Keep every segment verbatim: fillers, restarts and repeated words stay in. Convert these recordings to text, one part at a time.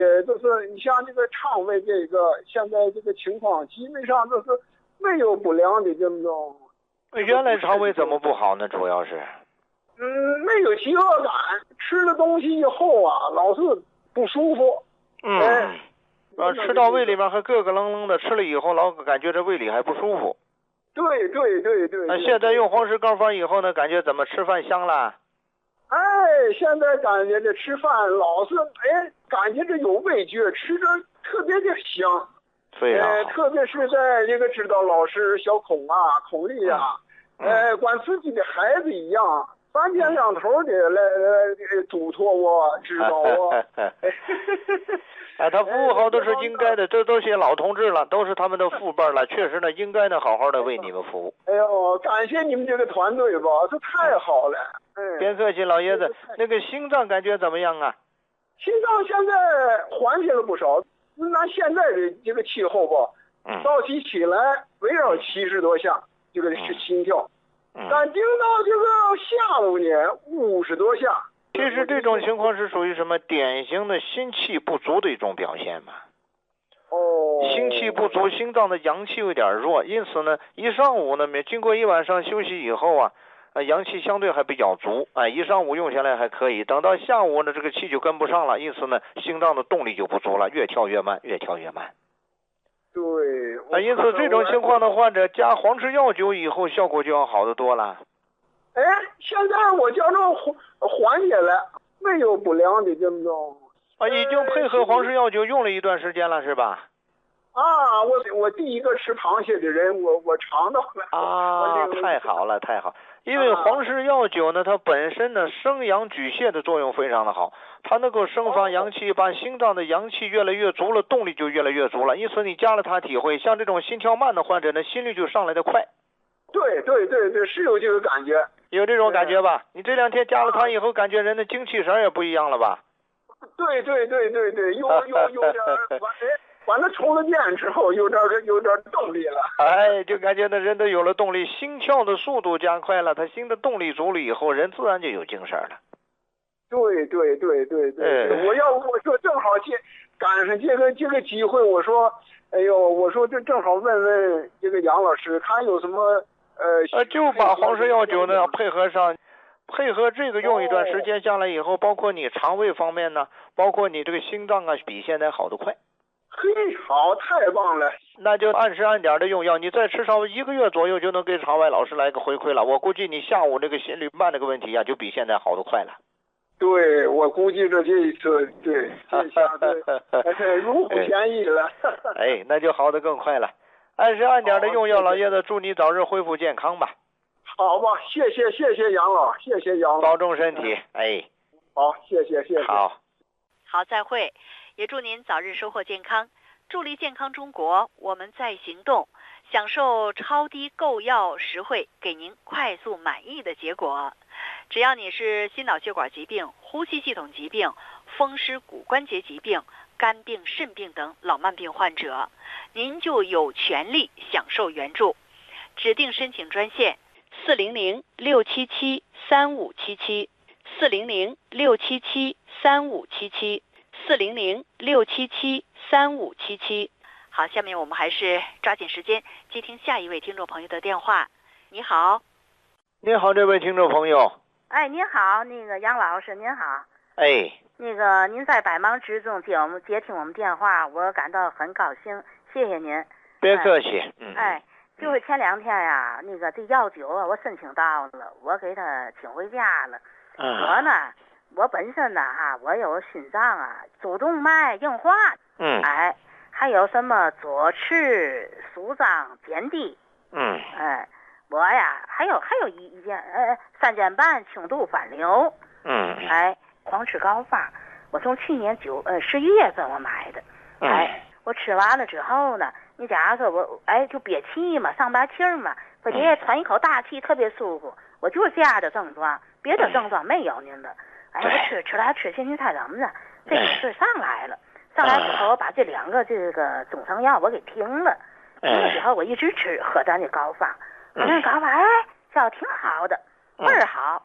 呃，就是你像这个肠胃这个，现在这个情况基本上都是没有不良的这种。 原来肠胃怎么不好呢？主要是， 嗯，没有饥饿感，吃了东西以后啊，老是不舒服。 嗯， 哎， 啊，吃到胃里面还咯咯楞楞的，吃了以后老感觉这胃里还不舒服。 对对对对。 那现在用黄石膏方以后呢，感觉怎么吃饭香了？ 哎，现在感觉这吃饭老是哎，感觉这有味觉，吃着特别的香。 非常好。 呃，特别是在这个指导老师小孔啊、孔丽啊， 嗯、 呃，管自己的孩子一样，三天两头的来来嘱托我、指导我。 哎，他服务好都是应该的，这都些老同志了，都是他们的父辈了，确实呢，应该呢好好的为你们服务。 哎呦，感谢你们这个团队吧，这太好了。嗯， 别客气，老爷子。那个心脏感觉怎么样啊？ 心脏现在缓解了不少。拿现在的这个气候吧， 嗯， 早起起来围绕七十多下，这个是心跳。 嗯， 但顶到这个下午呢，五十多下。 其实这种情况是属于什么典型的心气不足的一种表现嘛。 哦。 心气不足，心脏的阳气有点弱，因此呢，一上午呢，经过一晚上休息以后啊，呃，阳气相对还比较足，哎，一上午用下来还可以。等到下午呢，这个气就跟不上了，因此呢，心脏的动力就不足了，越跳越慢，越跳越慢。 对。 啊，因此这种情况的患者加黄芪药酒以后，效果就要好得多了。 哎，现在我叫这缓缓解了，没有不良的这种。 啊，已经配合黄芪药酒用了一段时间了，是吧？ 啊，我我第一个吃螃蟹的人，我我尝到了。 啊，太好了，太好。因为黄芪药酒呢，它本身呢生阳举泻的作用非常的好，它能够生发阳气，把心脏的阳气越来越足了，动力就越来越足了。因此你加了它体会，像这种心跳慢的患者呢，心率就上来的快。 对对对对，是有这个感觉。 有这种感觉吧？你这两天加了它以后，感觉人的精气神也不一样了吧？ 对对对对对，有有有点哎，完了充了电之后，有点有点动力了。 哎，就感觉那人都有了动力，心跳的速度加快了，他心的动力足了以后，人自然就有精神了。 对对对对对，哎、我要我说正好借赶上这个这个机会，我说，哎呦，我说这正好问问这个杨老师，他有什么呃呃，就把黄芪药酒呢配合上。配合这个用一段时间下来以后，包括你肠胃方面呢，包括你这个心脏啊，比现在好得快。 嘿，好，太棒了！ 那就按时按点的用药，你再吃上一个月左右，就能给场外老师来个回馈了。我估计你下午这个心率慢这个问题啊，就比现在好得快了。 对，我估计这这一次，对，这下子如虎添翼了。 哎，那就好得更快了。按时按点的用药，老爷子，祝你早日恢复健康吧。 好吧，谢谢谢谢杨老，谢谢杨老， 保重身体。哎， 好，谢谢谢谢。 好， 好，再会。也祝您早日收获健康，助力健康中国，我们在行动，享受超低购药实惠，给您快速满意的结果。只要你是心脑血管疾病、呼吸系统疾病、风湿骨关节疾病、肝病、肾病等老慢病患者，您就有权利享受援助。指定申请专线四零零六七七三五七七，四零零六七七三五七七，四零零六七七三五七七。好，下面我们还是抓紧时间接听下一位听众朋友的电话。你好。 你好，这位听众朋友。 哎，您好，那个杨老师您好。 哎， 那个您在百忙之中接我们接听我们电话，我感到很高兴，谢谢您。 别客气。 哎、嗯。哎。就是前两天呀，那个这药酒啊，我申请到了，我给他请回家了。 嗯、 我呢，我本身呢哈，我有心脏啊主动脉硬化， 嗯， 哎，还有什么左翅舒张减低， 嗯， 哎，我呀还有还有一一件呃三尖瓣轻度反流， 嗯， 哎，黄芪膏方，我从去年九呃十一月份我买的，哎，我吃完了之后呢。你假如说我哎就憋气嘛，上白气嘛，或者喘一口大气特别舒服，我就是这样的症状，别的症状没有您的。哎，我吃吃来吃去，您猜怎么着？这个事上来了，上来之后我把这两个这个中成药我给停了，停了之后我一直吃喝咱这膏方，喝咱膏方哎效挺好的，倍儿好。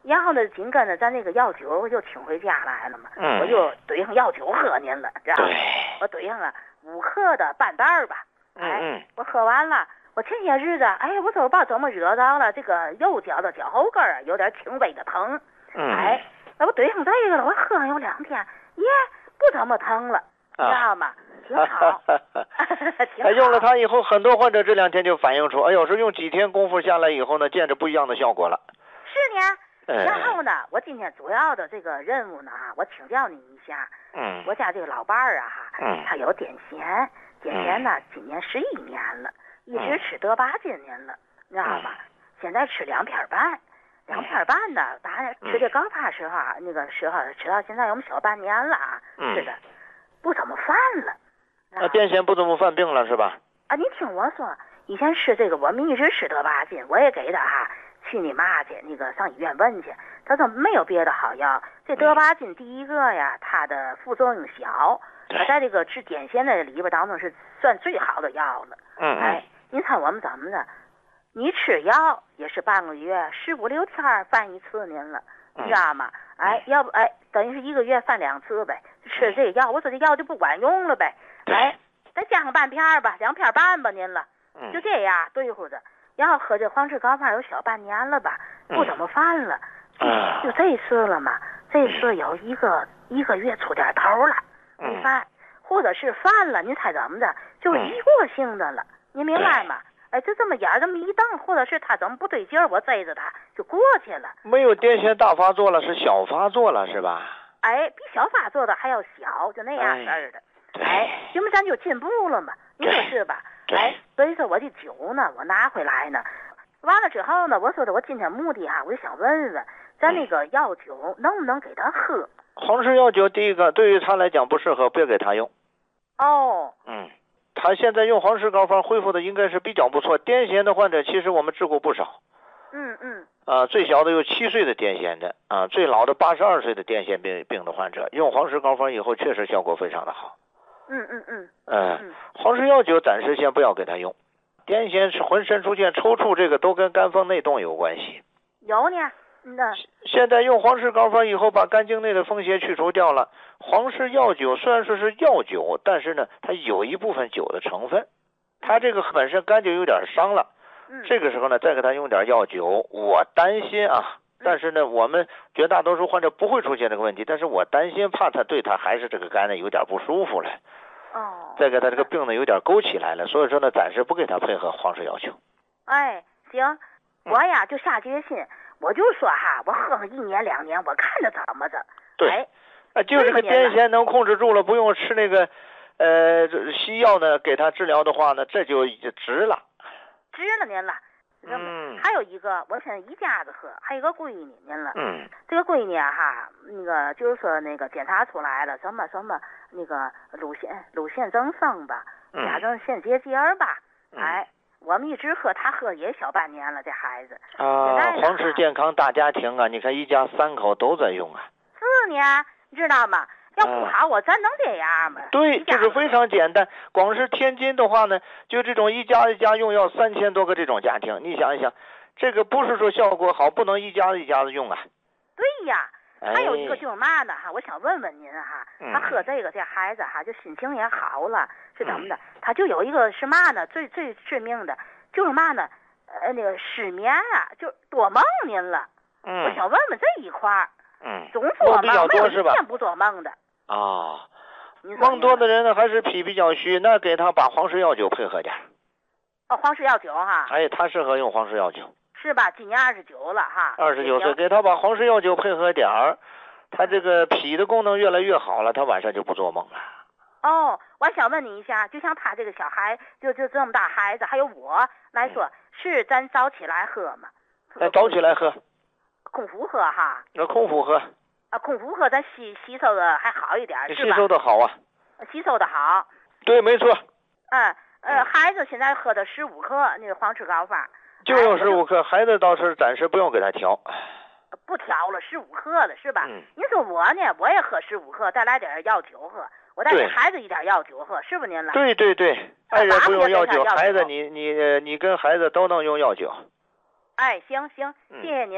然后呢，紧跟着咱那个药酒我就请回家来了嘛， 嗯、 我就兑上药酒喝您了，知道吗？我兑上了五克的半袋儿吧。哎， 嗯、 我喝完了，我前些日子，哎，我说我不知道怎么惹着了，这个右脚的脚后跟儿有点轻微的疼。 嗯、 哎，那我兑上这个了，我喝上有两天，耶，不怎么疼了，你知道吗？挺好。挺好。 用了它以后，很多患者这两天就反映出，哎呦，是用几天功夫下来以后呢，见着不一样的效果了。 是呢。然后呢，我今天主要的这个任务呢，我请教你一下。 嗯。 我家这个老伴儿啊，哈， 嗯， 他有癫痫，癫痫呢，今年十一年了，一直吃德巴金您了，你知道吗？现在吃两片半，两片半呢，当然吃这高发时候啊，那个时候吃到现在我们小半年了啊，吃的不怎么犯了。 啊，癫痫不怎么犯病了是吧？ 啊，你听我说，以前吃这个，我们一直吃德巴金，我也给他哈。去你妈去，那个上医院问去，他说没有别的好药。这德巴金第一个呀，它的副作用小，它在这个治癫痫的里边当中是算最好的药了。 嗯， 哎，您看我们怎么的？你吃药也是半个月，十五六天犯一次您了，你知道吗？哎，要不哎，等于是一个月犯两次呗。吃这个药，我说这药就不管用了呗。哎，再加上半片吧，两片半吧您了，就这样对付着。然后喝这黄氏高发有小半年了吧，不怎么犯了， 嗯、 就这次了嘛。这次有一个一个月出点头了，没犯，嗯、或者是犯了，您猜怎么着？就是一过性的了，嗯、您明白吗？哎，就这么眼这么一瞪，或者是他怎么不对劲儿，我追着他就过去了。 没有癫痫大发作了，是小发作了是吧？ 哎，比小发作的还要小，就那样式儿的。哎，因为咱就进步了嘛，你说是吧？哎，所以说我这酒呢，我拿回来呢，完了之后呢，我说的我今天目的啊，我就想问问，咱那个药酒能不能给他喝？ 黄氏药酒第一个对于他来讲不适合，别给他用。 哦。 嗯，他现在用黄氏膏方恢复的应该是比较不错。癫痫的患者其实我们治过不少。 嗯嗯。 啊、呃，最小的有七岁的癫痫的啊、呃，最老的八十二岁的癫痫病病的患者，用黄氏膏方以后确实效果非常的好。 嗯嗯嗯， 嗯，嗯黄氏药酒暂时先不要给他用，癫痫是浑身出现抽搐，这个都跟肝风内动有关系。 有呢，那现在用黄氏膏方以后，把肝经内的风邪去除掉了。黄氏药酒虽然说是药酒，但是呢，它有一部分酒的成分，它这个本身肝就有点伤了。 嗯， 这个时候呢，再给他用点药酒，我担心啊。但是呢，我们绝大多数患者不会出现这个问题，但是我担心怕他对他还是这个肝呢有点不舒服了。 哦。 再给他这个病呢有点勾起来了，所以说呢，暂时不给他配合黄氏药酒。 哎，行，我呀就下决心，我就说哈，我喝上一年两年，我看着怎么着。 对。 哎， 啊，就这个癫痫能控制住了，不用吃那个呃西药呢，给他治疗的话呢，这就已经值了。 值了您了。 嗯， 还有一个，我现在一家子喝，还有一个闺女您了。 嗯， 这个闺女啊哈，那个就是说那个检查出来了什么什么那个乳腺乳腺增生吧，甲状腺结节吧。 嗯、 哎，我们一直喝，她喝也小半年了，这孩子。 啊，黄氏健康大家庭啊，你看一家三口都在用啊。 是呢，你知道吗？要不好，我咱能这样吗？ 对，就是非常简单。光是天津的话呢，就这种一家一家用要三千多个这种家庭，你想一想，这个不是说效果好，不能一家一家子用啊。 对呀， 哎、 还有一个就是嘛呢哈，我想问问您哈， 嗯、 他喝这个这孩子哈，就心情也好了，是怎么的？嗯、他就有一个是嘛呢？最最致命的就是嘛呢？呃，那个失眠啊，就多梦您了。 嗯， 我想问问这一块儿。 嗯， 总做梦， 比较多是吧？ 没有一天不做梦的。 啊、哦，梦多的人呢，还是脾比较虚，那给他把黄氏药酒配合点。 哦，黄氏药酒哈。 哎，他适合用黄氏药酒。 是吧？今年二十九了哈。 二十九岁，给他把黄氏药酒配合点儿，他这个脾的功能越来越好了，他晚上就不做梦了。 哦，我想问你一下，就像他这个小孩，就就这么大孩子，还有我来说，嗯、是咱早起来喝吗？ 哎，早起来喝。 空腹喝哈。 那空腹喝。 啊，空腹喝咱吸吸收的还好一点，是吧？ 吸收的好啊。 吸收的好。 对，没错。 嗯呃，孩子现在喝的十五克那个黄氏膏方。 就用十五克，孩子倒是暂时不用给他调。 不调了，十五克的是吧？ 嗯。 您说我呢，我也喝十五克，再来点药酒喝，我再给孩子一点药酒喝，是不您了？ 对对对，爱人不用药酒，孩子你你你跟孩子都能用药酒。 哎，行行，谢谢您。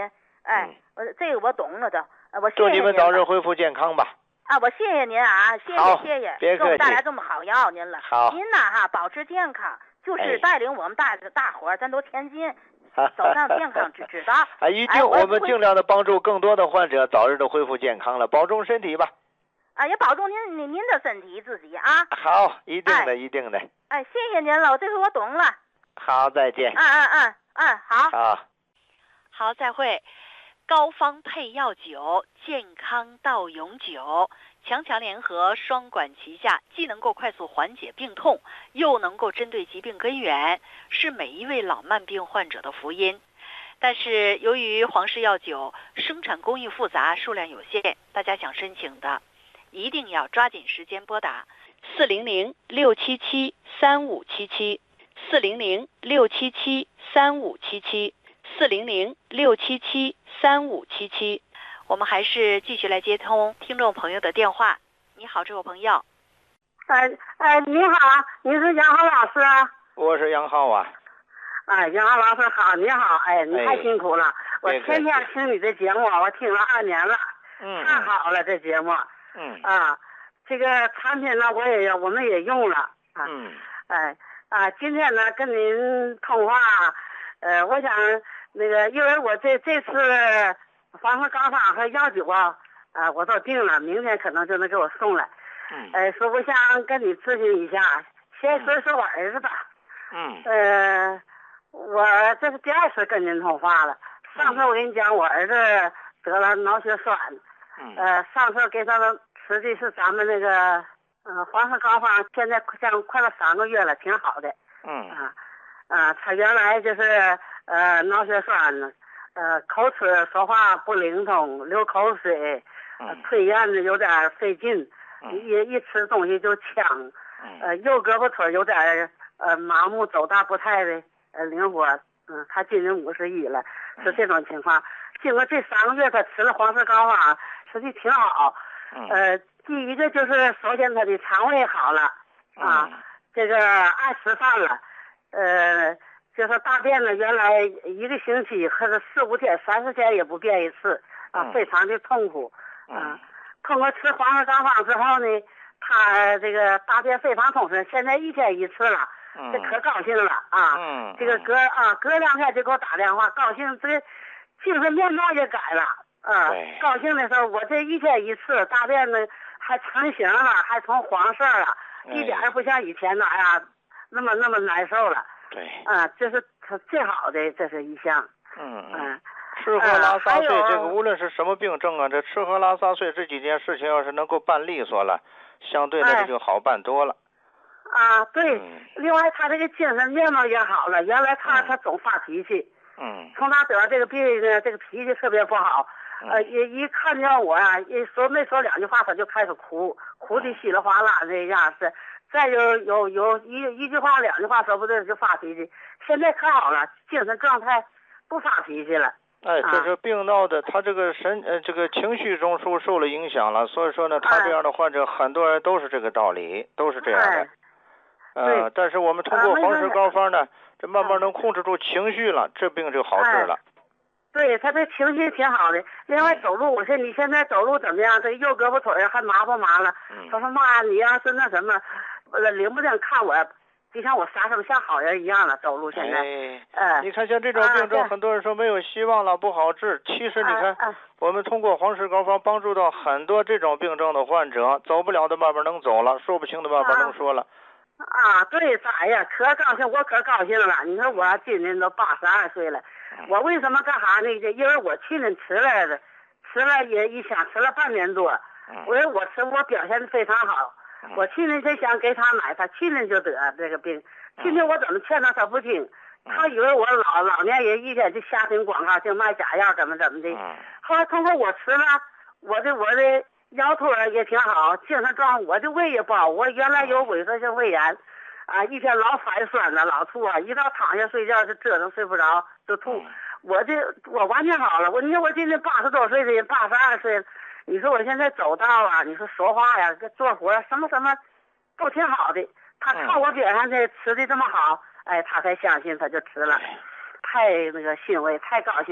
哎，我这个我懂了都，我谢谢祝你们早日您恢复健康吧。 啊，我谢谢您啊，谢谢好谢谢， 别客气给我们带来这么好药您了。 好您呐哈，保持健康，就是哎带领我们大大伙儿，咱都前进，走上健康之之道。 啊，一定， 哎我我们尽量的帮助更多的患者早日的恢复健康了，保重身体吧。 啊，也保重您您您的身体自己啊。 好，一定的， 哎一定的。 哎，谢谢您了，我这回我懂了。 好，再见。 嗯嗯嗯嗯，好。 好。 好，再会。高方配药酒，健康到永久。强强联合，双管齐下，既能够快速缓解病痛，又能够针对疾病根源，是每一位老慢病患者的福音。但是由于黄氏药酒生产工艺复杂，数量有限，大家想申请的一定要抓紧时间拨打四零零六七七三五七七四零零六七七三五七七四零零六七七三五七七。我们还是继续来接通听众朋友的电话。你好，这位朋友。 哎哎，你好，你是杨浩老师啊？ 我是杨浩啊。 哎，杨浩老师好，你好，哎，你太辛苦了， 哎、 我天天听你的节目，我听了二年了， 嗯， 太好了，这节目， 嗯啊，这个产品呢，我也我们也用了啊， 嗯， 哎啊，今天呢跟您通话，呃，我想那个，因为我这这次黄氏膏方和药酒啊，啊，我都定了，明天可能就能给我送来。 嗯， 呃，说我想跟你咨询一下，先说说我儿子吧。 嗯。 呃，我这是第二次跟您通话了。上次我跟你讲，我儿子得了脑血栓。 嗯。 呃，上次给他们吃的是咱们那个呃黄氏膏方，现在像快了三个月了，挺好的。 嗯。 啊啊，他原来就是呃脑血栓。呃，口齿说话不灵通，流口水，呃、吞咽的有点费劲， 嗯、 一一吃东西就呛， 嗯、 呃，右胳膊腿有点呃麻木，走大不太的呃灵活，嗯，他今年五十一了，是这种情况。经过这三个月，他吃了黄氏膏方，实际挺好。呃，第一个就是首先他的肠胃好了，啊，这个爱吃饭了，呃。就是大便呢，原来一个星期或者四五天、三四天也不便一次啊， 嗯、 非常的痛苦啊。 嗯、 通过吃黄氏膏方之后呢，他这个大便非常通顺，现在一天一次了， 嗯、 这可高兴了啊。 嗯、 这个隔啊隔两天就给我打电话，高兴这个精神面貌也改了啊。高兴的时候，我这一天一次大便呢还成型了，还成黄色了， 哎、 一点也不像以前那样那么那么难受了。 对， 啊，这是他最好的，这是一项。 嗯嗯， 吃喝拉撒睡， 呃、 这个无论是什么病症啊，这吃喝拉撒睡这几件事情要是能够办利索了，相对的这就好办多了。 哎、啊，对、 嗯。 另外，他这个精神面貌也好了，原来他、嗯、他总发脾气。 嗯。 从他得这个病呢，这个脾气特别不好。 嗯、 呃，一一看见我啊，一说没说两句话，他就开始哭，哭的稀里哗啦那样是。再有有有一一句话两句话说不对就发脾气，现在可好了，精神状态不发脾气了。 哎，这是病闹的，他这个神呃这个情绪中受受了影响了，所以说呢，他这样的患者、哎、很多人都是这个道理，都是这样的。 哎、 呃，但是我们通过黄氏膏方呢，这慢慢能控制住情绪了，这病就好治了。 哎对他这情绪挺好的，另外走路，我说你现在走路怎么样？这右胳膊腿还麻不麻了？ 嗯、 他说妈，你要是那什么，呃，灵不灵看我，就像我啥什么像好人一样了，走路现在。 哎， 呃、 你看像这种病症，啊、很多人说没有希望了，不好治。其实你看， 啊啊、 我们通过黄氏膏方帮助到很多这种病症的患者，走不了的慢慢能走了，说不清的慢慢能说了。 啊，对，咋呀？可高兴，我可高兴了。你说我今年都八十二岁了，我为什么干啥呢？因为我去年吃来的，吃了也一想吃了半年多，我说我吃我表现的非常好。我去年就想给他买，他去年就得这个病。去年我怎么劝他，他不听，他以为我老老年人一天就瞎听广告，就卖假药，怎么怎么的。后来通过我吃了，我的我的。腰腿也挺好，精神状，我的胃也不好，我原来有萎缩性胃炎，啊，一天老反酸呢，老吐啊，一到躺下睡觉就折腾睡不着就吐，我这我完全好了，我你说我今年八十多岁的人，八十二岁，你说我现在走道啊，你说说话呀，做活什么什么都挺好的，他看我表现的吃的这么好，哎，他才相信，他就吃了，太那个欣慰，太高兴了。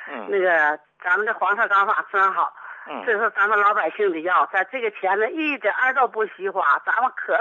嗯， 那个咱们的黄色钢法真好， 嗯， 这是咱们老百姓的药，在这个钱呢一点儿都不稀花，咱们可